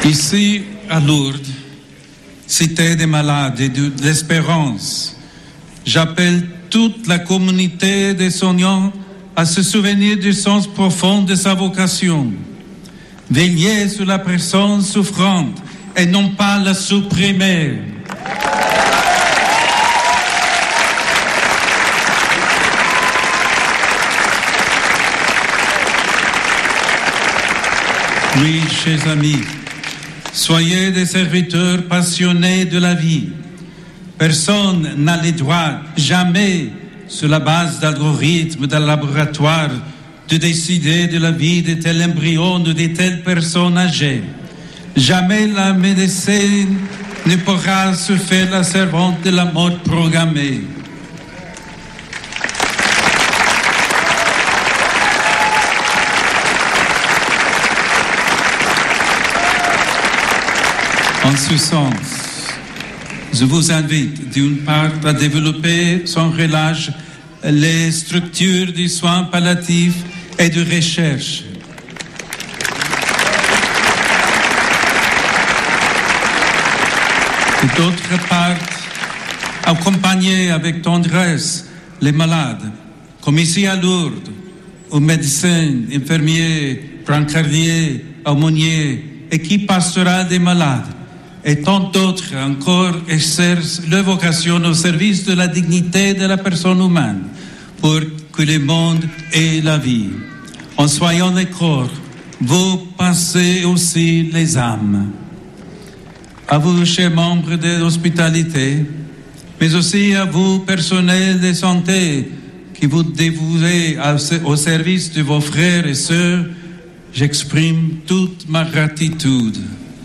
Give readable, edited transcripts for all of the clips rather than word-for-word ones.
Ici, à Lourdes, cité des malades et de l'espérance, j'appelle toute la communauté des soignants à se souvenir du sens profond de sa vocation. Veiller sur la personne souffrante et non pas la supprimer. Oui, chers amis, soyez des serviteurs passionnés de la vie. Personne n'a le droit, jamais, sur la base d'algorithmes d'un laboratoire, de décider de la vie de tel embryon ou de telle personne âgée. Jamais la médecine ne pourra se faire la servante de la mort programmée. En ce sens, je vous invite d'une part à développer sans relâche les structures du soin palliatif et de recherche. Et d'autre part, accompagner avec tendresse les malades, comme ici à Lourdes, aux médecins, infirmiers, brancardiers, aumôniers, équipe pastorale des malades, et tant d'autres encore exercent leur vocation au service de la dignité de la personne humaine pour que le monde ait la vie. En soignant les corps, vous pensez aussi les âmes. À vous, chers membres de l'hospitalité, mais aussi à vous, personnel de santé, qui vous dévouez au service de vos frères et sœurs, j'exprime toute ma gratitude.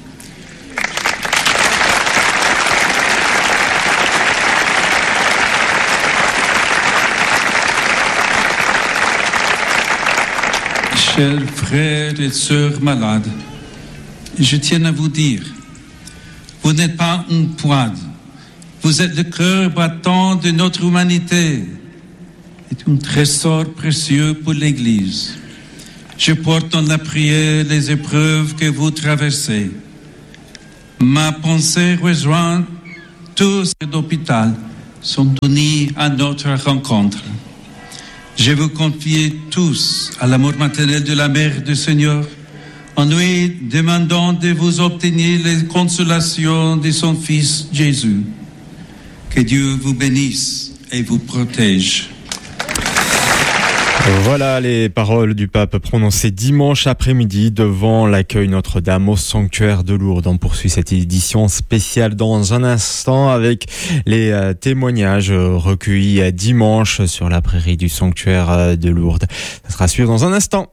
Chers frères et sœurs malades, je tiens à vous dire, vous n'êtes pas un poids, vous êtes le cœur battant de notre humanité. C'est un trésor précieux pour l'Église. Je porte dans la prière les épreuves que vous traversez. Ma pensée rejoint tous les hôpitaux sont unis à notre rencontre. Je vous confie tous à l'amour maternel de la Mère du Seigneur, en lui demandant de vous obtenir les consolations de son Fils Jésus. Que Dieu vous bénisse et vous protège. Voilà les paroles du pape prononcées dimanche après-midi devant l'accueil Notre-Dame au sanctuaire de Lourdes. On poursuit cette édition spéciale dans un instant avec les témoignages recueillis dimanche sur la prairie du sanctuaire de Lourdes. Ça sera suivi dans un instant.